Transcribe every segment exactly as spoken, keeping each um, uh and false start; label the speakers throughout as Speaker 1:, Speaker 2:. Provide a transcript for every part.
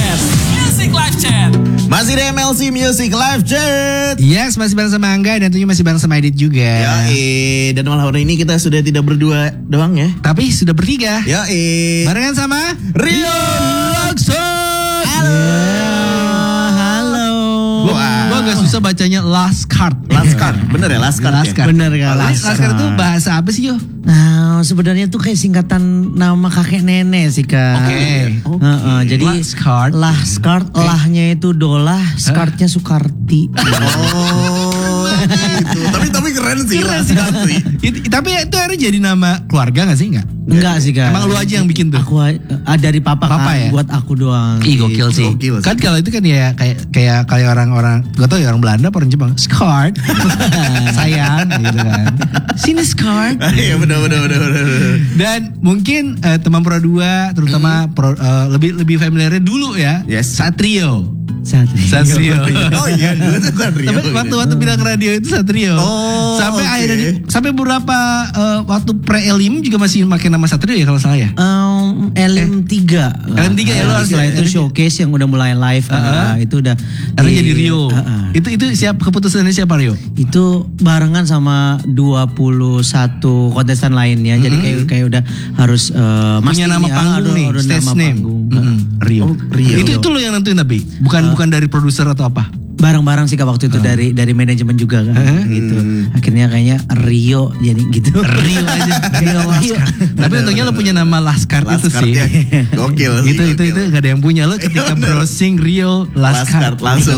Speaker 1: Chat, Music Live Chat.
Speaker 2: Masih di M L C Music Live Chat.
Speaker 3: Yes, masih bareng sama Angga dan tentunya masih bareng sama Edit juga.
Speaker 2: Yoi, dan malam hari ini kita sudah tidak berdua doang ya.
Speaker 3: Tapi sudah bertiga.
Speaker 2: Yoi.
Speaker 3: Barengan sama
Speaker 2: Rio Lakson.
Speaker 3: Halo. Halo.
Speaker 2: Wah.
Speaker 3: Gua agak susah bacanya last card.
Speaker 2: Last card, bener ya last card
Speaker 3: Last
Speaker 2: ya?
Speaker 3: card.
Speaker 4: Bener kan?
Speaker 3: Last, last card itu bahasa apa sih yo?
Speaker 4: Nah, sebenarnya tuh kayak singkatan nama kakek nenek sih kak.
Speaker 3: Oke.
Speaker 4: Heeh, uh, jadi
Speaker 3: Last card.
Speaker 4: last card, lahnya itu dolah, skartnya Sukarti.
Speaker 2: Oh, gitu. Tapi tapi keren sih last card sih.
Speaker 3: It- tapi itu akhirnya jadi nama keluarga gak sih? Enggak?
Speaker 4: Enggak sih kak.
Speaker 3: Emang lu aja yang bikin tuh?
Speaker 4: Aku uh, dari papa,
Speaker 3: Papa
Speaker 4: kan,
Speaker 3: ya?
Speaker 4: buat aku doang.
Speaker 3: Ih gokil sih.
Speaker 2: Gokil sih.
Speaker 3: Kan kalau itu kan ya kayak kayak kayak orang-orang, gak tau ya orang Belanda apa orang Jepang. Skart. Sayang gitu kan. Sini Skart.
Speaker 2: Iya bener bener bener bener.
Speaker 3: Dan mungkin eh, teman Pro dua terutama pro, eh, lebih lebih familiarnya dulu ya.
Speaker 2: Yes.
Speaker 3: Satrio.
Speaker 4: Satrio.
Speaker 3: Satrio.
Speaker 2: Oh iya dulu tuh kan Rio.
Speaker 3: Tapi waktu waktu bilang radio itu Satrio.
Speaker 2: Oh,
Speaker 3: sampai
Speaker 2: oke.
Speaker 3: akhirnya di- sampai beberapa eh, waktu pre-elim juga masih pakai nama Satrio ya kalau salah ya.
Speaker 4: Um, L M tiga
Speaker 3: L M tiga ya, lo harus
Speaker 4: Setelah
Speaker 3: ya.
Speaker 4: itu showcase yang udah mulai live kan,
Speaker 3: Uh-uh.
Speaker 4: nah, itu udah
Speaker 3: Karena
Speaker 4: di-
Speaker 3: jadi Rio.
Speaker 4: Uh-uh.
Speaker 3: Itu itu siap keputusannya siapa Rio?
Speaker 4: Itu barengan sama dua puluh satu kontestan lainnya. Jadi kayak kayak udah harus uh,
Speaker 3: Punya
Speaker 4: mesti
Speaker 3: nama
Speaker 4: ya,
Speaker 3: panggung
Speaker 4: ada-
Speaker 3: nih,
Speaker 4: ada
Speaker 3: stage
Speaker 4: nama
Speaker 3: name.
Speaker 4: panggung.
Speaker 3: Mm-mm. Rio.
Speaker 2: Oh, Rio.
Speaker 3: Itu itu lo yang nentuin tapi bukan bukan dari produser atau apa?
Speaker 4: Bareng-bareng sih kak waktu itu dari dari manajemen juga kan
Speaker 3: Uh-huh.
Speaker 4: gitu. Akhirnya kayaknya Rio jadi gitu.
Speaker 3: Rio aja. Rio Laskar. Tapi untungnya lo punya nama Laskar
Speaker 2: Last
Speaker 3: itu
Speaker 2: card
Speaker 3: sih.
Speaker 2: ya. Gokil sih.
Speaker 3: itu itu
Speaker 2: gokil.
Speaker 3: itu gak ada yang punya lo ketika browsing Rio Laskar
Speaker 2: Laskar, langsung.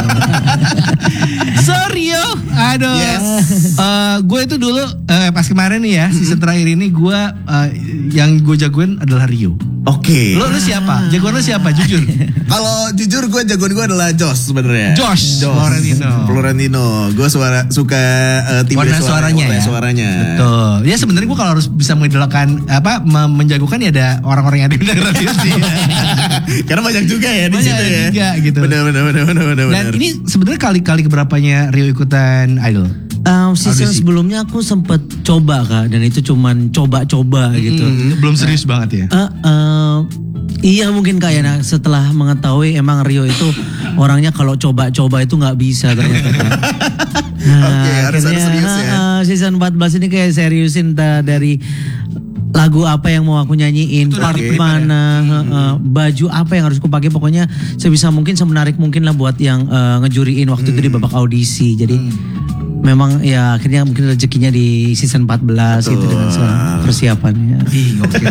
Speaker 3: So Rio, aduh.
Speaker 2: Yes.
Speaker 3: Eh, gue itu dulu eh, pas kemarin nih ya season terakhir ini gue eh, yang gue jagoin adalah Rio.
Speaker 2: Oke.
Speaker 3: Lo lo siapa? Jagoan lo siapa? Jujur.
Speaker 2: Kalau jujur gue jagoan gue adalah Josh sebenarnya.
Speaker 3: Josh Florentino.
Speaker 2: Florentino. Gue suara suka uh, tim
Speaker 3: Warna suaranya
Speaker 2: warna
Speaker 3: ya.
Speaker 2: suaranya.
Speaker 3: Betul. Ya sebenarnya gue kalau harus bisa mengidolakan apa me- menjagokan ya ada orang-orang yang ada di belakang radio sih.
Speaker 2: Karena banyak juga ya di
Speaker 3: Banyak
Speaker 2: situ ya.
Speaker 3: juga gitu.
Speaker 2: Benar benar benar benar benar.
Speaker 3: Dan ini sebenarnya kali-kali keberapanya Rio ikutan Idol?
Speaker 4: Um, season
Speaker 3: Audisi.
Speaker 4: sebelumnya aku sempet coba kak dan itu cuman coba-coba gitu.
Speaker 3: Belum serius banget ya?
Speaker 4: Eh, eh, iya mungkin kayak nah, setelah mengetahui emang Rio itu orangnya kalau coba-coba itu nggak bisa ternyata. Kak. Nah,
Speaker 2: Oke, harus- harus
Speaker 4: akhirnya,
Speaker 2: serius ya.
Speaker 4: eh, season empat belas ini kayak seriusin ta- dari lagu apa yang mau aku nyanyiin,
Speaker 3: Itu
Speaker 4: part
Speaker 2: oke.
Speaker 4: mana, eh, eh, baju apa yang harus aku pakai, pokoknya sebisa mungkin semenarik mungkin lah buat yang eh, ngejuriin waktu itu di babak audisi. Jadi memang ya akhirnya mungkin rezekinya di season empat belas gitu dengan segala persiapannya.
Speaker 3: Ih gokil.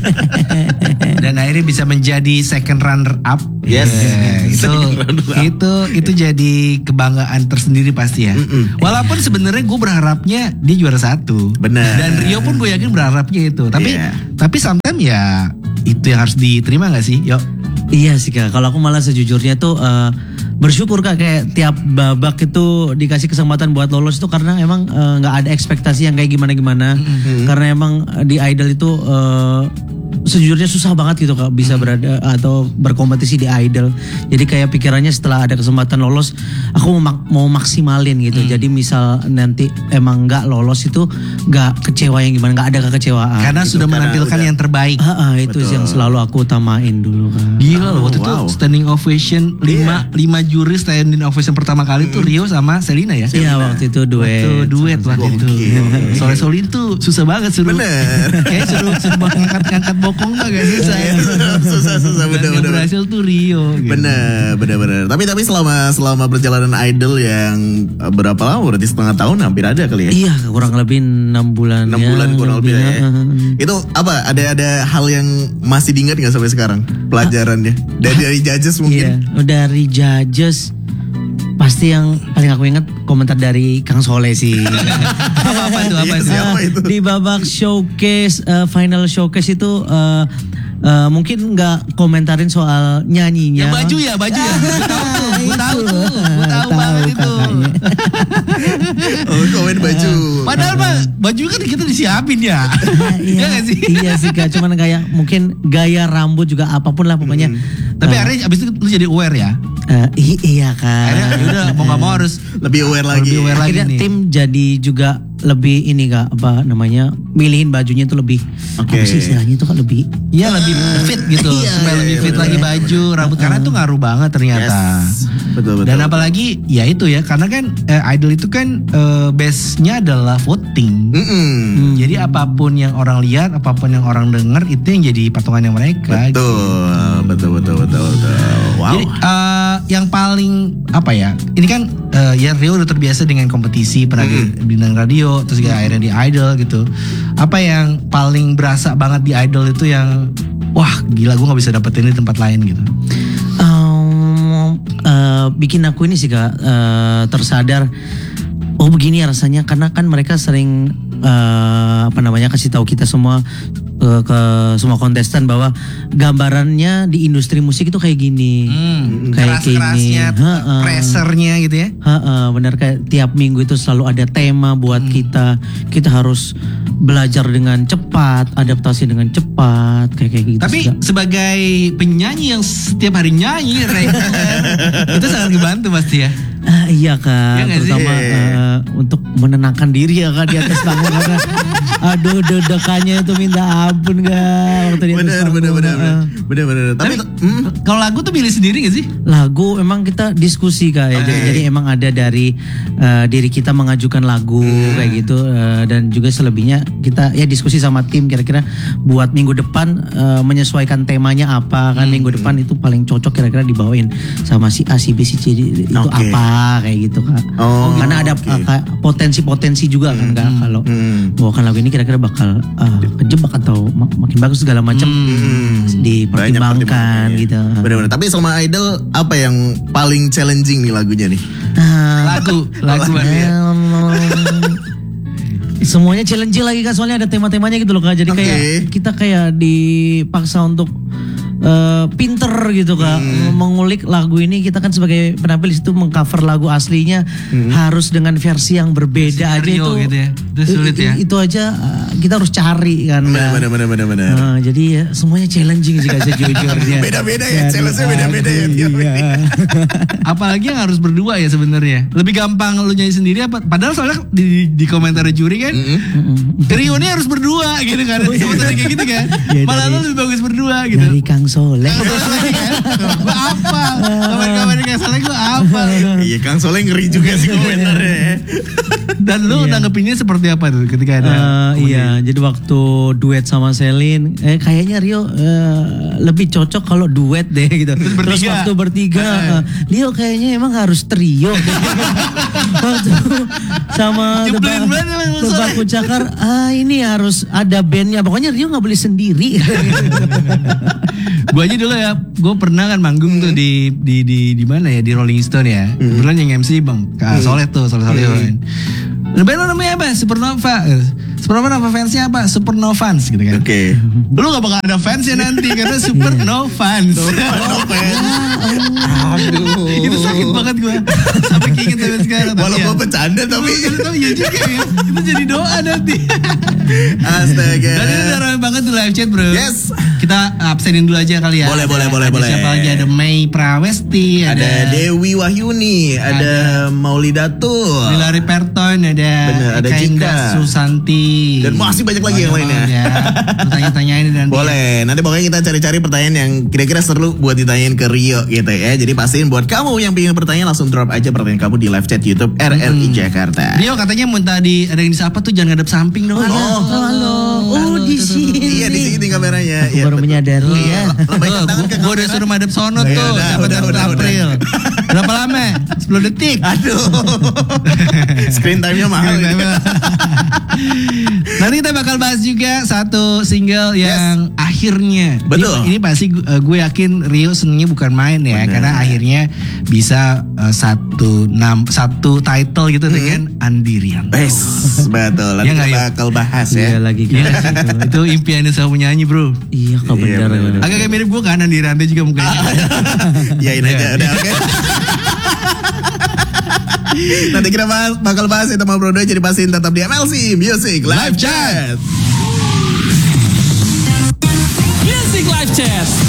Speaker 3: Dan akhirnya bisa menjadi second runner up.
Speaker 2: Yes.
Speaker 3: Yeah, itu
Speaker 2: Second runner up.
Speaker 3: itu itu jadi kebanggaan tersendiri pasti ya. Walaupun sebenarnya gue berharapnya dia juara satu.
Speaker 2: Benar.
Speaker 3: Dan Rio pun gue yakin berharapnya itu. Tapi
Speaker 2: Iya.
Speaker 3: tapi sometimes ya itu yang harus diterima gak sih? Yuk.
Speaker 4: Iya sih kak, kalau aku malah sejujurnya tuh eh, bersyukur kak kayak tiap babak itu dikasih kesempatan buat lolos itu karena emang eh, nggak ada ekspektasi yang kayak gimana-gimana. Karena emang eh, di Idol itu eh, sejujurnya susah banget gitu kak bisa berada atau berkompetisi di Idol. Jadi kayak pikirannya setelah ada kesempatan lolos, aku mau, mak- mau maksimalin gitu. Jadi misal nanti emang nggak lolos itu nggak kecewa yang gimana, nggak ada kekecewaan.
Speaker 3: Karena
Speaker 4: gitu.
Speaker 3: sudah
Speaker 2: karena
Speaker 3: menampilkan
Speaker 2: udah-
Speaker 3: yang terbaik.
Speaker 4: Ah, ah, itu
Speaker 2: Betul.
Speaker 4: yang selalu aku utamain dulu kak.
Speaker 3: Gila loh waktu
Speaker 2: Oh, wow.
Speaker 3: itu standing ovation lima lima juri standing ovation pertama kali tuh Rio sama Selina ya.
Speaker 4: Iya waktu itu duet.
Speaker 3: Waktu duet waktu itu.
Speaker 2: Gokil.
Speaker 3: Soalnya Solin tuh susah banget suruh.
Speaker 2: Bener.
Speaker 3: Kayak suruh suruh ngangkat-ngangkat bokong tuh agak susah ya.
Speaker 2: susah susah
Speaker 3: Dan
Speaker 2: bener
Speaker 3: yang
Speaker 2: bener.
Speaker 3: berhasil tuh Rio. Gitu.
Speaker 2: Bener, bener, bener. Tapi tapi selama selama perjalanan Idol yang eh, berapa lama? Berarti setengah tahun hampir ada kali ya?
Speaker 4: Iya kurang lebih enam bulan.
Speaker 2: Enam
Speaker 4: ya,
Speaker 2: bulan kurang lebih ya.
Speaker 4: lebih,
Speaker 2: Itu apa? Ada ada hal yang masih diingat nggak sampai sekarang pelajarannya? Dari dari judges
Speaker 4: Iya,
Speaker 2: mungkin.
Speaker 4: dari judges pasti yang paling aku ingat komentar dari Kang Soleh sih.
Speaker 3: Apa apa itu apa
Speaker 2: Iya,
Speaker 3: itu?
Speaker 2: siapa itu?
Speaker 4: Di babak showcase, eh, final showcase itu eh, eh, mungkin nggak komentarin soal nyanyinya.
Speaker 3: Yang baju ya, baju ya. Gue tahu tuh, gue tahu tuh, gue tahu
Speaker 4: Tahu
Speaker 3: banget itu.
Speaker 4: kakaknya.
Speaker 2: Oh, komen baju.
Speaker 3: Padahal mah baju kan kita disiapin ya. Iya nggak sih?
Speaker 4: Iya sih kak, cuman kayak mungkin gaya rambut juga apapun lah pokoknya.
Speaker 3: Tapi akhirnya abis itu lu jadi aware ya.
Speaker 4: Eh, i- iya kak.
Speaker 3: Akhirnya udah mau gak mau harus
Speaker 2: Lebih aware lagi.
Speaker 3: lebih aware lagi
Speaker 4: Akhirnya
Speaker 3: nih.
Speaker 4: tim jadi juga lebih ini Kak, apa namanya, milihin bajunya tuh lebih
Speaker 2: Oke.
Speaker 4: apa sih istilahnya itu kan lebih
Speaker 3: Iya lebih fit gitu,
Speaker 2: Iya,
Speaker 3: supaya
Speaker 2: iya,
Speaker 3: lebih
Speaker 2: iya,
Speaker 3: fit
Speaker 2: bener.
Speaker 3: lagi baju, rambut karena itu ngaruh banget ternyata.
Speaker 2: Yes. Betul betul.
Speaker 3: Dan apalagi ya itu ya, karena kan eh, idol itu kan eh, base-nya adalah voting.
Speaker 2: Mm-mm.
Speaker 3: Jadi apapun yang orang lihat, apapun yang orang dengar itu yang jadi patungannya mereka. gitu.
Speaker 2: Betul, betul, betul, betul, betul. Wow.
Speaker 3: Jadi eh, yang paling apa ya? Ini kan eh, ya Rio udah terbiasa dengan kompetisi, pernah di bintang radio, terus juga akhirnya di idol gitu. Apa yang paling berasa banget di idol itu yang wah gila gue nggak bisa dapetin di tempat lain gitu.
Speaker 4: Um, eh, bikin aku ini sih Kak, eh, tersadar oh begini ya rasanya, karena kan mereka sering eh, apa namanya kasih tahu kita semua ke, ke semua kontestan bahwa gambarannya di industri musik itu kayak gini, kayak
Speaker 3: Keras-kerasnya,
Speaker 4: gini. Ha-ha.
Speaker 3: pressernya gitu ya.
Speaker 4: Heeh, benar, kayak tiap minggu itu selalu ada tema buat kita. Kita harus belajar dengan cepat, adaptasi dengan cepat, kayak kayak gitu.
Speaker 3: Tapi
Speaker 4: sih, Kak.
Speaker 3: sebagai penyanyi yang setiap hari nyanyi reguler, itu sangat ngebantu pasti ya.
Speaker 4: Ah, iya Kak,
Speaker 3: Iya nggak sih?
Speaker 4: terutama eh, untuk menenangkan diri ya Kak di atas panggung karena aduh deg-degannya itu minta ampun Kak waktu di atas
Speaker 2: Bener,
Speaker 4: panggung.
Speaker 2: bener, bener, bener,
Speaker 4: Heeh.
Speaker 2: bener, bener. Tapi, mm,
Speaker 3: Kalau lagu tuh pilih sendiri gak sih?
Speaker 4: Lagu emang kita diskusi Kak ya. Jadi,
Speaker 2: Oke.
Speaker 4: jadi emang ada dari eh, diri kita mengajukan lagu kayak gitu, eh, dan juga selebihnya kita ya diskusi sama tim kira-kira buat minggu depan eh, menyesuaikan temanya apa kan, minggu depan itu paling cocok kira-kira dibawain sama si A si B si C D itu
Speaker 2: Oke.
Speaker 4: apa kayak gitu Kak.
Speaker 2: Oh,
Speaker 4: Karena ada
Speaker 2: oke.
Speaker 4: eh, kayak potensi-potensi juga kan Kak, kalau
Speaker 2: mm.
Speaker 4: bawakan lagu ini kira-kira bakal eh, kejebak atau mak- makin bagus segala macam
Speaker 2: Banyak
Speaker 4: dipertimbangkan
Speaker 2: pertimbangannya.
Speaker 4: gitu.
Speaker 2: Bener-bener. Tapi selama idol apa yang paling challenging nih lagunya nih?
Speaker 4: Nah,
Speaker 3: Lagu, lagu
Speaker 2: Lagu.
Speaker 3: ya.
Speaker 4: semuanya challenge lagi Kak, soalnya ada tema-temanya gitu loh Kak. Jadi
Speaker 2: Oke.
Speaker 4: kayak kita kayak dipaksa untuk eh, pinter gitu Kak, mengulik lagu ini. Kita kan sebagai penampil di situ mengcover lagu aslinya harus dengan versi yang berbeda aja
Speaker 3: Skenario
Speaker 4: itu.
Speaker 3: gitu ya. Itu sulit ya.
Speaker 4: Itu aja eh, kita harus cari kan. Kak.
Speaker 2: Bener, bener, bener, bener.
Speaker 4: Nah, jadi ya semuanya challenging sih Kak sejujurnya.
Speaker 2: Beda-beda ya,
Speaker 4: Dari
Speaker 2: challenge-nya beda-beda ya,
Speaker 4: lagu,
Speaker 2: tiap
Speaker 4: iya.
Speaker 3: Apalagi yang harus berdua ya sebenarnya. Lebih gampang lu nyanyi sendiri apa? Padahal soalnya di, di komentar juri kan, trio ini harus berdua gitu kan. Sebenarnya kayak gitu kan.
Speaker 4: Ya,
Speaker 3: Malah
Speaker 4: dari-
Speaker 3: lu lebih bagus berdua gitu.
Speaker 4: Dari Kang Soleh.
Speaker 3: Gue apa? Kabar-kabar yang salah gue apa?
Speaker 2: Iya, Kang Soleh ngeri juga sih komentarnya.
Speaker 3: Dan lu nanggepinnya seperti apa tuh ketika ada?
Speaker 4: Eh, iya, jadi waktu duet sama Selin, eh kayaknya Rio eh, lebih cocok kalau duet deh gitu. Terus
Speaker 3: bertiga.
Speaker 4: waktu bertiga, eh, Rio kayaknya emang harus trio. deh. waktu sama
Speaker 3: Nyebelin
Speaker 4: Tebak
Speaker 3: banget emang Mas
Speaker 4: Tebak
Speaker 3: Soleh.
Speaker 4: Kucakar, ah ini harus ada bandnya. Pokoknya Rio nggak boleh sendiri.
Speaker 3: Gue aja dulu ya, gue pernah kan manggung tuh di di di di mana ya, di Rolling Stone ya. Kebetulan yang M C bang, Kak Soleh tuh, Soleh Soleh. Nah, band lo namanya apa? Supernova. Supernova nama fansnya apa? Supernovans gitu kan.
Speaker 2: Oke.
Speaker 3: Lu gak bakal ada fansnya nanti karena Supernovans.
Speaker 2: Aduh.
Speaker 3: Itu sakit banget gue. Sampai keinget sampai sekarang. Tapi
Speaker 2: Walaupun
Speaker 3: ya,
Speaker 2: bercanda tapi
Speaker 3: tapi ya juga ya. Itu jadi doa nanti.
Speaker 2: astaga.
Speaker 3: Dan ini udah ramai banget di live chat bro.
Speaker 2: Yes.
Speaker 3: Kita absenin dulu aja kali ya.
Speaker 2: Boleh, boleh,
Speaker 3: Ada-
Speaker 2: boleh,
Speaker 3: ada
Speaker 2: boleh.
Speaker 3: Siapa lagi? Ada Mei Prawesti.
Speaker 2: Ada Dewi Wahyuni, ada Maulidatul.
Speaker 3: Lilari Perton, ada
Speaker 2: Bener, ada
Speaker 3: Eka Indah
Speaker 2: Jingga.
Speaker 3: Susanti.
Speaker 2: Dan masih banyak lagi yang
Speaker 3: Banyak
Speaker 2: lainnya.
Speaker 3: banget ya. Lu tanya-tanyain nanti.
Speaker 2: Boleh, nanti pokoknya kita cari-cari pertanyaan yang kira-kira seru buat ditanyain ke Rio gitu ya. Jadi pastiin buat kamu yang pengen bertanya langsung drop aja pertanyaan kamu di live chat YouTube R R I Jakarta.
Speaker 3: Rio katanya mau tadi ada yang disapa tuh jangan ngadep samping dong.
Speaker 2: Oh,
Speaker 4: Halo, oh di sini.
Speaker 2: Iya di sini kameranya.
Speaker 4: Aku
Speaker 2: Iya,
Speaker 4: baru
Speaker 2: betul.
Speaker 4: menyadari ya.
Speaker 2: Lambaikan tangan ke
Speaker 3: Gue udah
Speaker 2: kamera.
Speaker 3: suruh madep sono
Speaker 2: Oh, iya,
Speaker 3: tuh.
Speaker 2: udah,
Speaker 3: Sampai
Speaker 2: udah,
Speaker 3: satu
Speaker 2: udah,
Speaker 3: April. Berapa lama? sepuluh detik.
Speaker 2: Aduh. Screen time-nya mahal.
Speaker 3: Nanti kita bakal bahas juga satu single yang akhirnya.
Speaker 2: Betul.
Speaker 3: Ini, ini pasti gu- eh, gue yakin Rio senengnya bukan main ya,
Speaker 2: Bener.
Speaker 3: karena akhirnya bisa eh, satu nam satu title gitu dengan Andirian.
Speaker 2: Bes, betul. Nanti
Speaker 3: Iya nggak,
Speaker 2: kita
Speaker 3: Rio?
Speaker 2: bakal bahas
Speaker 4: Iya
Speaker 2: ya.
Speaker 4: lagi
Speaker 3: Iya
Speaker 4: Kak.
Speaker 3: nggak sih? itu, itu impiannya sama penyanyi bro.
Speaker 4: Iya Kak,
Speaker 2: Iya,
Speaker 4: benar.
Speaker 2: benar.
Speaker 3: Agak kayak mirip gue kan Andirian juga mukanya.
Speaker 2: Yain aja, udah oke. Nanti kita bahas, bakal bahas itu sama Bro Doi, jadi pastiin tetap di M L C Music Live Chat.
Speaker 1: Music Live Chat.